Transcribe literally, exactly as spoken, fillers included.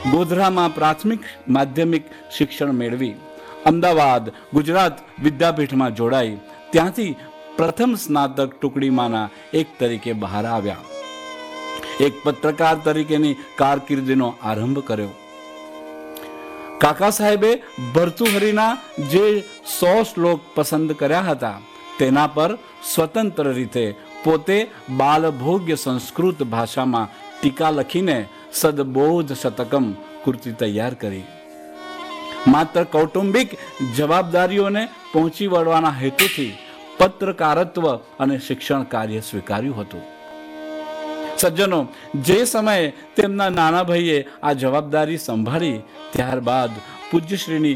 ગોધરામાં પ્રાથમિક માધ્યમિક શિક્ષણ મેળવી અમદાવાદ ગુજરાત વિદ્યાપીઠમાં જોડાઈ ત્યાંથી પ્રથમ સ્નાતક ટુકડીમાંના એક તરીકે બહાર આવ્યા. એક પત્રકાર તરીકેની કારકિર્દીનો આરંભ કર્યો. કાકા સાહેબે ભર્તુહરીના જે સો શ્લોક પસંદ કર્યા હતા તેના પર સ્વતંત્ર રીતે પોતે બાલભોગ્ય સંસ્કૃત ભાષામાં ટીકા લખીને સદબોધ શતકમ કૃતિ તૈયાર કરી. માત્ર કૌટુંબિક જવાબદારીઓને પહોંચી વળવાના હેતુથી પત્રકારત્વ અને શિક્ષણ કાર્ય સ્વીકાર્યું હતું. સજ્જનો, જે સમયે તેમના નાના ભાઈએ આ જવાબદારી સંભાળી ત્યારબાદ પૂજ્યશ્રીની